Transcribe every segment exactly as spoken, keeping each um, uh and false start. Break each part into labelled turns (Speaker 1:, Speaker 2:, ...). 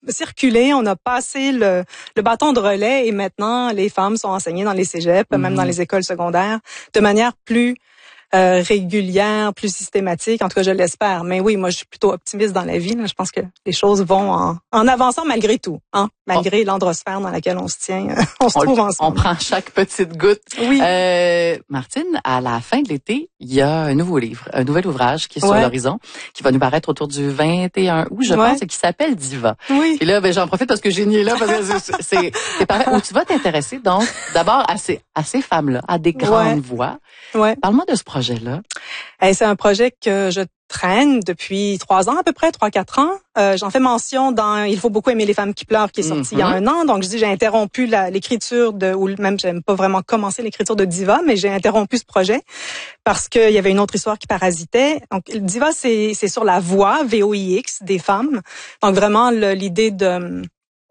Speaker 1: circulé, on a passé le, le bâton de relais et maintenant les femmes sont enseignées dans les cégeps, mm-hmm. même dans les écoles secondaires, de manière plus Euh, régulière, plus systématique. En tout cas, je l'espère. Mais oui, moi, je suis plutôt optimiste dans la vie. Là. Je pense que les choses vont en, en avançant malgré tout, hein, malgré on, l'androsphère dans laquelle on se tient. on se on, trouve ensemble.
Speaker 2: On prend chaque petite goutte.
Speaker 1: Oui.
Speaker 2: Euh, Martine, à la fin de l'été, il y a un nouveau livre, un nouvel ouvrage qui est sur ouais. l'horizon, qui va nous paraître autour du vingt et un août, je ouais. pense, et qui s'appelle Diva.
Speaker 1: Oui.
Speaker 2: Et là, ben, j'en profite parce que Génie est là, parce que c'est, c'est, c'est parfait. Où tu vas t'intéresser, donc, d'abord à ces, à ces femmes-là, à des grandes
Speaker 1: ouais.
Speaker 2: voix.
Speaker 1: Ouais.
Speaker 2: Parle-moi de ce projet. Projet-là?
Speaker 1: Hey, c'est un projet que je traîne depuis trois ans à peu près, trois, quatre ans. Euh, j'en fais mention dans Il faut beaucoup aimer les femmes qui pleurent, qui est sorti mm-hmm. il y a un an. Donc, je dis, j'ai interrompu la, l'écriture de, ou même, j'aime pas vraiment commencer l'écriture de Diva, mais j'ai interrompu ce projet parce qu'il y avait une autre histoire qui parasitait. Donc, Diva, c'est, c'est sur la voix, V O I X, des femmes. Donc, vraiment, le, l'idée de...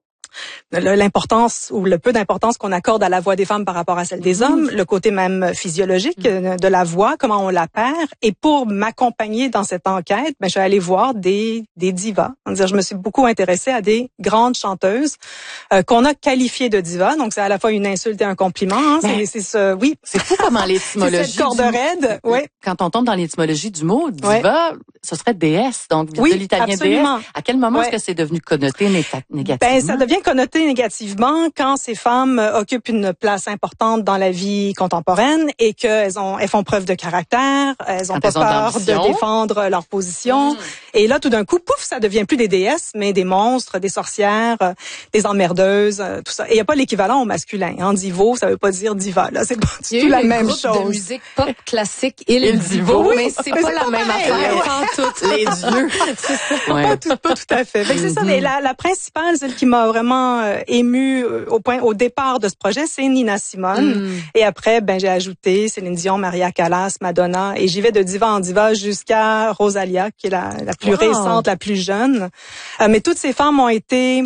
Speaker 1: l'importance ou le peu d'importance qu'on accorde à la voix des femmes par rapport à celle des hommes, le côté même physiologique de la voix, comment on la perd. Et pour m'accompagner dans cette enquête, ben, je suis allée voir des, des divas. C'est-à-dire, je me suis beaucoup intéressée à des grandes chanteuses euh, qu'on a qualifiées de divas. Donc, c'est à la fois une insulte et un compliment. Hein. C'est, c'est ce, oui.
Speaker 2: C'est fou comment l'étymologie.
Speaker 1: C'est cette corde du... raide. Oui.
Speaker 2: Quand on tombe dans l'étymologie du mot, diva, ouais. ce serait déesse. Donc,
Speaker 1: oui,
Speaker 2: de l'italien
Speaker 1: absolument.
Speaker 2: déesse. À quel moment ouais. est-ce que c'est devenu connoté négativement?
Speaker 1: Ben, ça devient connoté négativement quand ces femmes occupent une place importante dans la vie contemporaine et qu'elles ont, elles font preuve de caractère, elles ont quand pas elles peur de défendre leur position. Mmh. Et là, tout d'un coup, pouf, ça devient plus des déesses, mais des monstres, des sorcières, des emmerdeuses, tout ça. Et il n'y a pas l'équivalent au masculin. Hein. Divo, ça veut pas dire diva. Là, c'est pas du tout la même chose. Il y a eu
Speaker 3: de musique pop classique, Il, Il Divo,
Speaker 1: oui,
Speaker 3: mais c'est, mais pas, c'est la pas même affaire. En toutes
Speaker 2: les dieux.
Speaker 1: C'est ça. Ouais. Pas, tout, pas tout à fait. fait que c'est ça. Mais la, la principale, celle qui m'a vraiment euh, émue au point, au départ de ce projet, c'est Nina Simone. Mm. Et après, ben j'ai ajouté Céline Dion, Maria Callas, Madonna, et j'y vais de diva en diva jusqu'à Rosalia, qui est la, la plus wow. récente, la plus jeune. Euh, mais toutes ces femmes ont été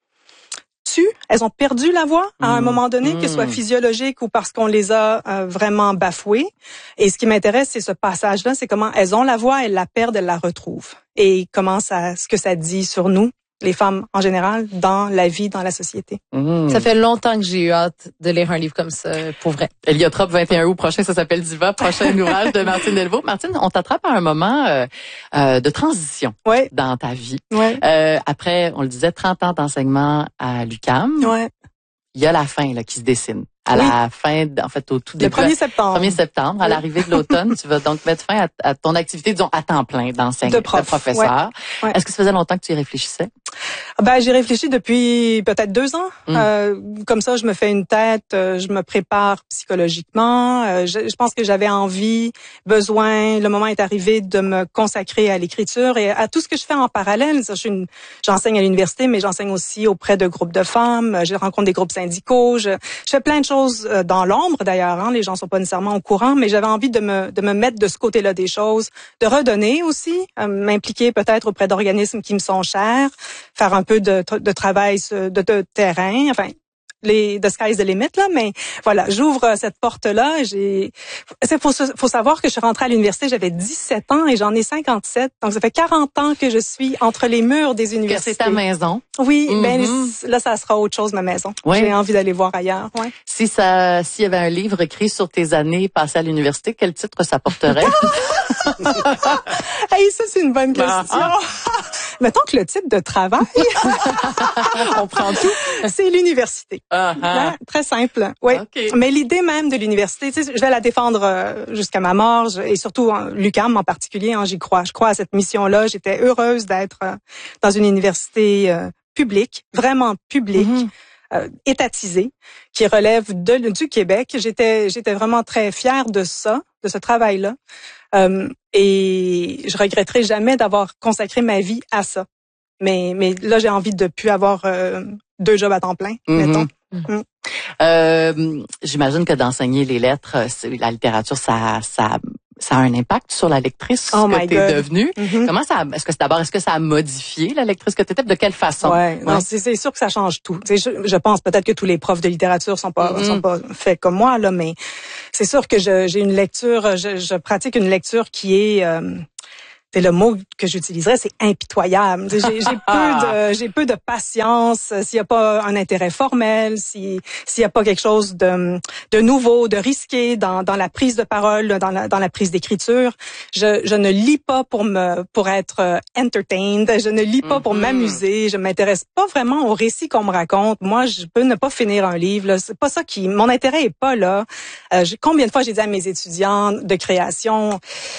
Speaker 1: tues, elles ont perdu la voix à un mm. moment donné, mm. que ce soit physiologique ou parce qu'on les a euh, vraiment bafouées. Et ce qui m'intéresse, c'est ce passage-là, c'est comment elles ont la voix, elles la perdent, elles la retrouvent. Et comment ça, ce que ça dit sur nous, les femmes en général, dans la vie, dans la société.
Speaker 3: Mmh. Ça fait longtemps que j'ai eu hâte de lire un livre comme ça, pour vrai.
Speaker 2: Héliotrope, vingt et un août prochain, ça s'appelle Diva, prochain ouvrage de Martine Delvaux. Martine, on t'attrape à un moment euh, euh, de transition
Speaker 1: ouais.
Speaker 2: dans ta vie.
Speaker 1: Ouais.
Speaker 2: Euh, après, on le disait, trente ans d'enseignement à l'U Q A M.
Speaker 1: Ouais.
Speaker 2: Il y a la fin là qui se dessine. À
Speaker 1: oui.
Speaker 2: la fin, en fait, au tout début.
Speaker 1: Le premier septembre.
Speaker 2: premier septembre, à l'arrivée de l'automne, tu vas donc mettre fin à, à ton activité, disons, à temps plein d'enseignant, de, prof. de professeur.
Speaker 1: Ouais. Ouais.
Speaker 2: Est-ce que ça faisait longtemps que tu y réfléchissais?
Speaker 1: Ben, j'ai réfléchi depuis peut-être deux ans.
Speaker 2: Mm.
Speaker 1: Euh, comme ça, je me fais une tête, je me prépare psychologiquement. Euh, je, je pense que j'avais envie, besoin, le moment est arrivé de me consacrer à l'écriture et à tout ce que je fais en parallèle. Je suis une, j'enseigne à l'université, mais j'enseigne aussi auprès de groupes de femmes. Je rencontre des groupes syndicaux. Je, je fais plein de choses dans l'ombre d'ailleurs. Hein, les gens sont pas nécessairement au courant, mais j'avais envie de me de me mettre de ce côté-là des choses, de redonner aussi, euh, m'impliquer peut-être auprès d'organismes qui me sont chers, faire un peu de, de travail de, de terrain, enfin les the sky's the limit là, mais voilà, j'ouvre cette porte-là. J'ai, c'est faut faut savoir que je suis rentrée à l'université, j'avais dix-sept ans et j'en ai cinquante-sept, donc ça fait quarante ans que je suis entre les murs des universités.
Speaker 2: Que c'est ta maison.
Speaker 1: Oui, mm-hmm. ben là ça sera autre chose ma maison.
Speaker 2: Oui.
Speaker 1: J'ai envie d'aller voir ailleurs. Ouais.
Speaker 2: Si ça, s'il y avait un livre écrit sur tes années passées à l'université, quel titre ça porterait?
Speaker 1: Hey, ça c'est une bonne question. Ah. Mettons que le titre de travail,
Speaker 2: on prend tout.
Speaker 1: C'est l'université.
Speaker 2: Uh-huh.
Speaker 1: Là, très simple. Oui.
Speaker 2: Okay.
Speaker 1: Mais l'idée même de l'université, tu sais, je vais la défendre euh, jusqu'à ma mort et surtout hein, l'U Q A M en particulier. Hein, j'y crois. Je crois à cette mission-là. J'étais heureuse d'être euh, dans une université euh, publique, vraiment publique. Mm-hmm. Euh, étatisée, qui relève de, du Québec. J'étais, j'étais vraiment très fière de ça, de ce travail-là. Euh, et je regretterai jamais d'avoir consacré ma vie à ça. Mais, mais là, j'ai envie de plus avoir euh, deux jobs à temps plein, mm-hmm. mettons. Mm.
Speaker 2: Euh, j'imagine que d'enseigner les lettres, la littérature, ça, ça, ça a un impact sur la lectrice
Speaker 1: oh
Speaker 2: que tu es devenue.
Speaker 1: Mm-hmm.
Speaker 2: Comment ça, est-ce que c'est d'abord, est-ce que ça a modifié la lectrice que tu étais? De quelle façon?
Speaker 1: Ouais, ouais. Non, c'est, c'est sûr que ça change tout. Je, je pense peut-être que tous les profs de littérature sont pas, mm-hmm. sont pas faits comme moi là, mais c'est sûr que je, j'ai une lecture, je, je pratique une lecture qui est euh, c'est le mot que j'utiliserais, c'est impitoyable. J'ai, j'ai peu de, j'ai peu de patience s'il y a pas un intérêt formel, si, s'il y a pas quelque chose de, de nouveau, de risqué dans, dans la prise de parole, dans la, dans la prise d'écriture. Je, je ne lis pas pour me, pour être entertained. Je ne lis pas pour mm-hmm. m'amuser. Je m'intéresse pas vraiment au récit qu'on me raconte. Moi, je peux ne pas finir un livre, là. C'est pas ça qui, mon intérêt est pas là. Euh, combien de fois j'ai dit à mes étudiants de création,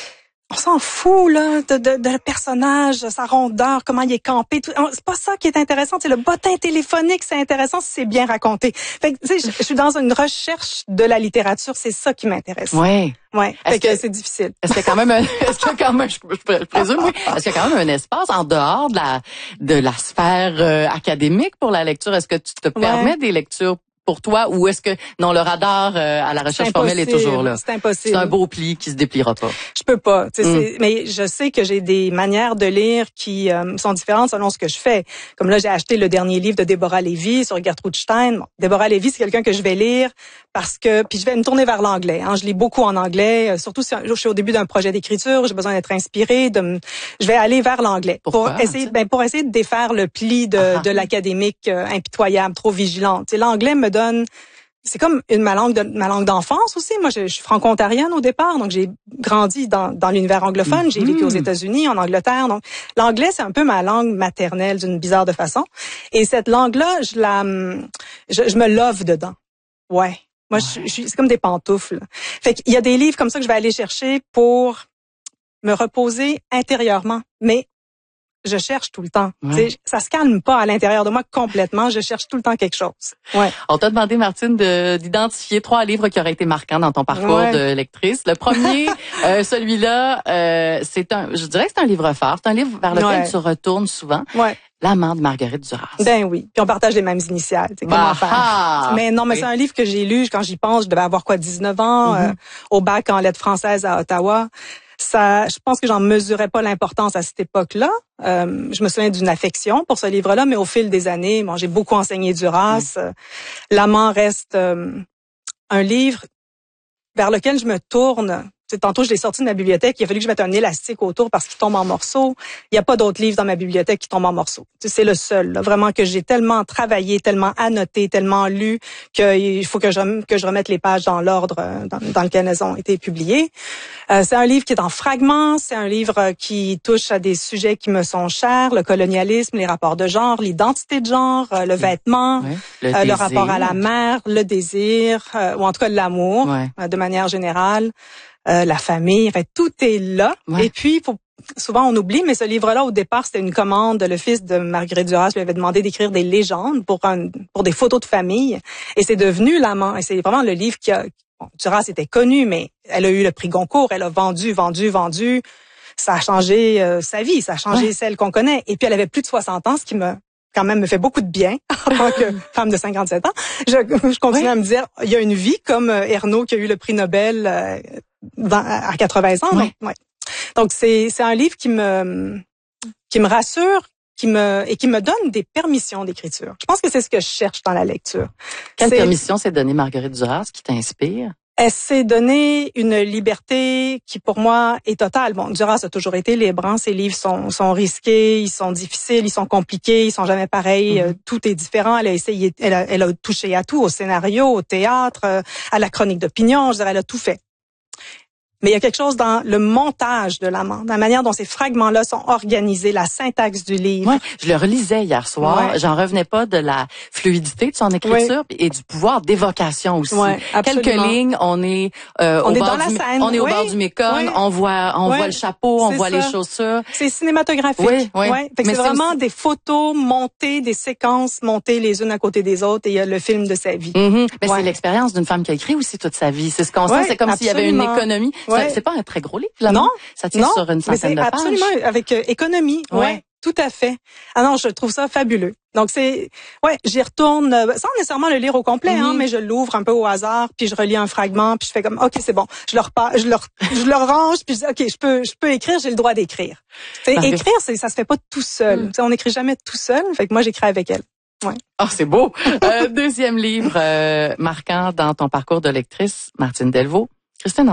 Speaker 1: on s'en fout là de, de, de le personnage, sa rondeur, comment il est campé. Tout. C'est pas ça qui est intéressant. C'est le bottin téléphonique, c'est intéressant si c'est bien raconté. Fait que, tu sais, je, je suis dans une recherche de la littérature, c'est ça qui m'intéresse.
Speaker 2: Oui.
Speaker 1: Ouais. Fait que, que c'est difficile.
Speaker 2: Est-ce qu'il y a quand même, un, est-ce qu'il y a quand même, je, je présume, oui. Est-ce qu'il y a quand même un espace en dehors de la de la sphère euh, académique pour la lecture? Est-ce que tu te permets ouais. des lectures pour toi, ou est-ce que non, le radar euh, à la recherche formelle est toujours là?
Speaker 1: C'est impossible.
Speaker 2: C'est un beau pli qui se dépliera pas.
Speaker 1: Je peux pas. Tu sais, mm. c'est, mais je sais que j'ai des manières de lire qui euh, sont différentes selon ce que je fais. Comme là, j'ai acheté le dernier livre de Deborah Lévy sur Gertrude Stein. Bon, Deborah Lévy, c'est quelqu'un que je vais lire parce que, puis je vais me tourner vers l'anglais. Hein. Je lis beaucoup en anglais, surtout si je suis au début d'un projet d'écriture, j'ai besoin d'être inspirée. De me, je vais aller vers l'anglais
Speaker 2: Pourquoi?
Speaker 1: pour essayer, ben pour essayer de défaire le pli de, ah. de l'académique euh, impitoyable, trop vigilante. Tu sais, l'anglais me donne c'est comme une ma langue de ma langue d'enfance aussi. Moi, je, je suis franco-ontarienne au départ, donc j'ai grandi dans dans l'univers anglophone. Mm-hmm. J'ai vécu aux États-Unis, en Angleterre. Donc l'anglais, c'est un peu ma langue maternelle d'une bizarre de façon. Et cette langue-là, je la, je, je me love dedans. Ouais. Moi, ouais. je, je suis, c'est comme des pantoufles. Fait qu'il y a des livres comme ça que je vais aller chercher pour me reposer intérieurement, mais je cherche tout le temps. Ouais. Ça se calme pas à l'intérieur de moi complètement. Je cherche tout le temps quelque chose. Ouais.
Speaker 2: On t'a demandé, Martine, de, d'identifier trois livres qui auraient été marquants dans ton parcours ouais. de lectrice. Le premier, euh, celui-là, euh, c'est un, je dirais que c'est un livre phare. C'est un livre vers lequel ouais. tu retournes souvent. Ouais. L'amant de Marguerite Duras.
Speaker 1: Ben oui. Puis on partage les mêmes initiales. C'est comment ah, faire. Ah, mais non, mais oui. c'est un livre que j'ai lu quand j'y pense. Je devais avoir quoi, dix-neuf ans, mm-hmm. euh, au bac en lettres françaises à Ottawa. Ça, je pense que j'en mesurais pas l'importance à cette époque-là. Euh, je me souviens d'une affection pour ce livre-là, mais au fil des années, bon, j'ai beaucoup enseigné Duras. Euh, L'amant reste euh, un livre vers lequel je me tourne. T'sais, tantôt, je l'ai sorti de ma bibliothèque. Il a fallu que je mette un élastique autour parce qu'il tombe en morceaux. Il n'y a pas d'autres livres dans ma bibliothèque qui tombent en morceaux. T'sais, c'est le seul, là, vraiment, que j'ai tellement travaillé, tellement annoté, tellement lu qu'il faut que je, que je remette les pages dans l'ordre dans, dans lequel elles ont été publiées. Euh, c'est un livre qui est en fragments. C'est un livre qui touche à des sujets qui me sont chers, le colonialisme, les rapports de genre, l'identité de genre, le vêtement,
Speaker 2: ouais, le,
Speaker 1: euh, le rapport à la mère, le désir, euh, ou en tout cas l'amour, ouais. euh, de manière générale. Euh, la famille, en fait, tout est là. Ouais. Et puis, faut, souvent on oublie, mais ce livre-là, au départ, c'était une commande. Le fils de Marguerite Duras lui avait demandé d'écrire des légendes pour un, pour des photos de famille. Et c'est devenu l'amant. Et c'est vraiment le livre qui a... Bon, Duras était connue, mais elle a eu le prix Goncourt. Elle a vendu, vendu, vendu. Ça a changé euh, sa vie. Ça a changé ouais. celle qu'on connaît. Et puis, elle avait plus de soixante ans, ce qui me... quand même me fait beaucoup de bien en tant que femme de cinquante-sept ans. Je, je continue oui. à me dire, il y a une vie comme Ernaud qui a eu le prix Nobel euh, dans, à quatre-vingts ans. Oui. Donc, ouais. donc c'est c'est un livre qui me qui me rassure, qui me et qui me donne des permissions d'écriture. Je pense que c'est ce que je cherche dans la lecture.
Speaker 2: Quelle
Speaker 1: c'est,
Speaker 2: permission s'est donnée Marguerite Duras qui t'inspire?
Speaker 1: Elle s'est donné une liberté qui, pour moi, est totale. Bon, Duras a toujours été libre. Hein. Ses livres sont, sont risqués, ils sont difficiles, ils sont compliqués, ils sont jamais pareils. Mm-hmm. Tout est différent. Elle a essayé, elle a, elle a touché à tout, au scénario, au théâtre, à la chronique d'opinion. Je dirais, elle a tout fait. Mais il y a quelque chose dans le montage de l'amant, dans la manière dont ces fragments-là sont organisés, la syntaxe du livre.
Speaker 2: Ouais, je le relisais hier soir. Ouais. J'en revenais pas de la fluidité de son écriture oui. et du pouvoir d'évocation aussi. Ouais, quelques lignes, on est euh,
Speaker 1: on
Speaker 2: au
Speaker 1: est
Speaker 2: bord
Speaker 1: dans la
Speaker 2: du,
Speaker 1: scène.
Speaker 2: on est
Speaker 1: oui.
Speaker 2: au bord du Mékong, oui. on voit on oui. voit le chapeau, on c'est voit ça. Les chaussures.
Speaker 1: C'est cinématographique. Oui, oui. Ouais. Fait que c'est, c'est vraiment aussi... des photos montées, des séquences montées les unes à côté des autres et il y a le film de sa vie.
Speaker 2: Mm-hmm. Mais ouais. c'est l'expérience d'une femme qui a écrit aussi toute sa vie. C'est ce qu'on ouais, sent, c'est comme absolument. S'il y avait une économie. Ouais. C'est pas un très gros livre, là.
Speaker 1: Non,
Speaker 2: ça tient
Speaker 1: non,
Speaker 2: sur une centaine de pages.
Speaker 1: Absolument, avec euh, économie. Ouais. ouais, tout à fait. Ah non, je trouve ça fabuleux. Donc c'est, ouais, j'y retourne euh, sans nécessairement le lire au complet, mm-hmm. hein, mais je l'ouvre un peu au hasard, puis je relis un fragment, puis je fais comme, ok, c'est bon, je le repars, je le, je le range, puis je dis, ok, je peux, je peux écrire, j'ai le droit d'écrire. T'sais, écrire, c'est, ça se fait pas tout seul. Mm. On n'écrit jamais tout seul, fait que moi j'écris avec elle. Ouais.
Speaker 2: Ah, oh, c'est beau. euh, deuxième livre euh, marquant dans ton parcours de lectrice, Martine Delvaux, Christine Angot.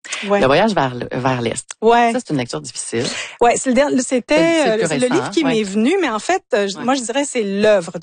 Speaker 1: Ouais.
Speaker 2: Le voyage vers vers l'Est.
Speaker 1: Ouais.
Speaker 2: Ça, c'est une lecture difficile.
Speaker 1: Ouais, c'est le dernier, c'était
Speaker 2: C'est le
Speaker 1: euh,
Speaker 2: plus
Speaker 1: c'est le
Speaker 2: récent,
Speaker 1: livre qui
Speaker 2: ouais.
Speaker 1: m'est venu, mais en fait, euh,
Speaker 2: Ouais.
Speaker 1: moi je dirais c'est l'œuvre